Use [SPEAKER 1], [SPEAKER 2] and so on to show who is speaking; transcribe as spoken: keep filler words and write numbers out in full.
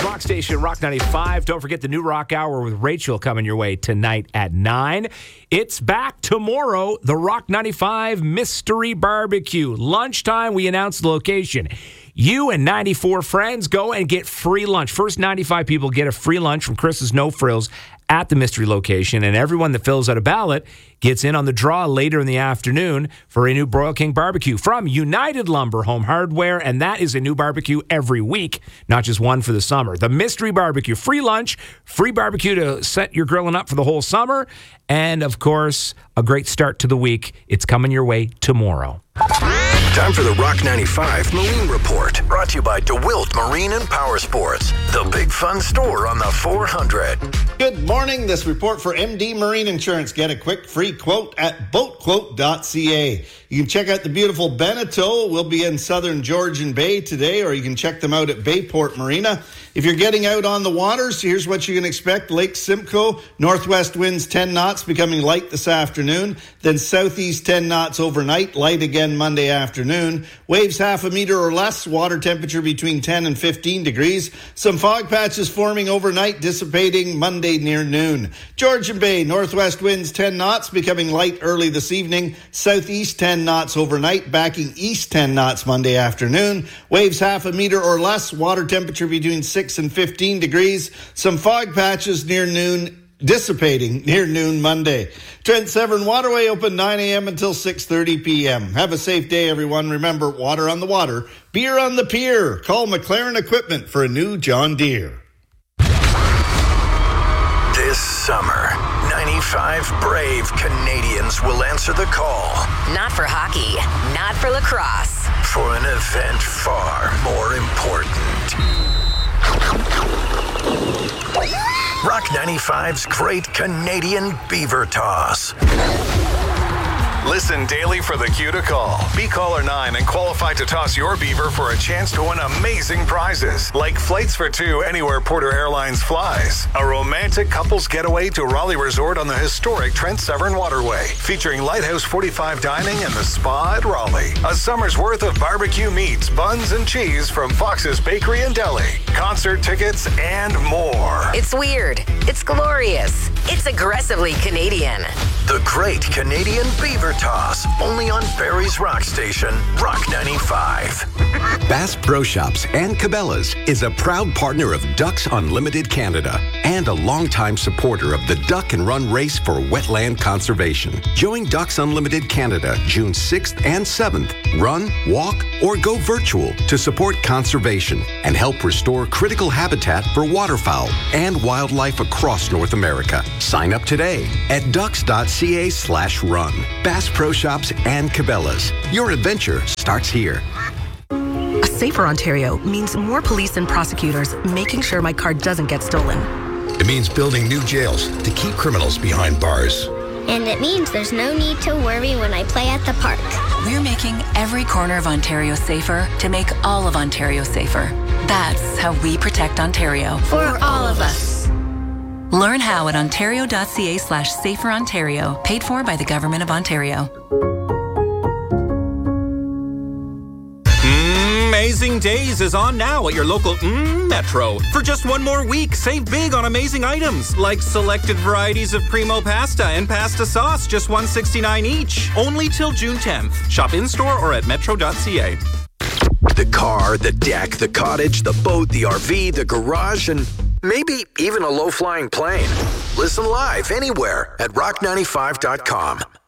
[SPEAKER 1] Rock Station, Rock ninety-five. Don't forget the new Rock Hour with Rachel coming your way tonight at nine. It's back tomorrow, the Rock ninety-five Mystery Barbecue. Lunchtime, we announce the location. You and ninety-four friends go and get free lunch. First ninety-five people get a free lunch from Chris's No Frills at the mystery location, and everyone that fills out a ballot gets in on the draw later in the afternoon for a new Broil King barbecue from United Lumber Home Hardware, and that is a new barbecue every week, not just one for the summer. The Mystery Barbecue, free lunch, free barbecue to set your grilling up for the whole summer, and, of course, a great start to the week. It's coming your way tomorrow.
[SPEAKER 2] Time for the Rock ninety-five Marine Report, brought to you by DeWilt Marine and Power Sports, the big fun store on the four hundred.
[SPEAKER 3] Good morning. This report for M D Marine Insurance. Get a quick free quote at boat quote dot c a. You can check out the beautiful Beneteau. We'll be in southern Georgian Bay today, or you can check them out at Bayport Marina. If you're getting out on the waters, here's what you can expect. Lake Simcoe, northwest winds ten knots, becoming light this afternoon. Then southeast ten knots overnight, light again Monday afternoon. Waves half a meter or less, water temperature between ten and fifteen degrees. Some fog patches forming overnight, dissipating Monday near noon. Georgian Bay, northwest winds ten knots, becoming light early this evening. Southeast ten knots overnight, backing east ten knots Monday afternoon. Waves half a meter or less, water temperature between six and fifteen degrees. Some fog patches near noon, dissipating near noon Monday. Trent Severn Waterway open nine a.m. until six thirty p.m. Have a safe day, everyone. Remember, water on the water, beer on the pier. Call McLaren Equipment for a new John Deere.
[SPEAKER 2] This summer, ninety-five brave Canadians will answer the call.
[SPEAKER 4] Not for hockey, not for lacrosse.
[SPEAKER 2] For an event far more important. Rock ninety-five's Great Canadian Beaver Toss.
[SPEAKER 5] Listen daily for the cue to call. Be caller nine and qualify to toss your beaver for a chance to win amazing prizes, like flights for two anywhere Porter Airlines flies, a romantic couples getaway to Raleigh Resort on the historic Trent Severn Waterway, featuring Lighthouse forty-five dining and the spa at Raleigh, a summer's worth of barbecue meats, buns, and cheese from Fox's Bakery and Deli, concert tickets, and more.
[SPEAKER 4] It's weird. It's glorious. It's aggressively Canadian.
[SPEAKER 2] The Great Canadian Beaver Toss, only on Barrie's Rock Station, Rock ninety-five.
[SPEAKER 6] Bass Pro Shops and Cabela's is a proud partner of Ducks Unlimited Canada and a longtime supporter of the Duck and Run Race for Wetland Conservation. Join Ducks Unlimited Canada June sixth and seventh. Run, walk, or go virtual to support conservation and help restore critical habitat for waterfowl and wildlife across North America. Sign up today at ducks.ca slash run. Bass Pro Shops and Cabela's. Your adventure starts here.
[SPEAKER 7] A safer Ontario means more police and prosecutors making sure my car doesn't get stolen.
[SPEAKER 8] It means building new jails to keep criminals behind bars.
[SPEAKER 9] And it means there's no need to worry when I play at the park.
[SPEAKER 10] We're making every corner of Ontario safer to make all of Ontario safer. That's how we protect Ontario.
[SPEAKER 9] For all of us.
[SPEAKER 10] Learn how at ontario.ca slash safer Ontario, paid for by the Government of Ontario.
[SPEAKER 11] Amazing Days is on now at your local mm, Metro. For just one more week, save big on amazing items like selected varieties of Primo pasta and pasta sauce, just one dollar and sixty-nine cents each. Only till June tenth. Shop in-store or at metro dot c a.
[SPEAKER 2] The car, the deck, the cottage, the boat, the R V, the garage, and maybe even a low-flying plane. Listen live anywhere at rock ninety-five dot com.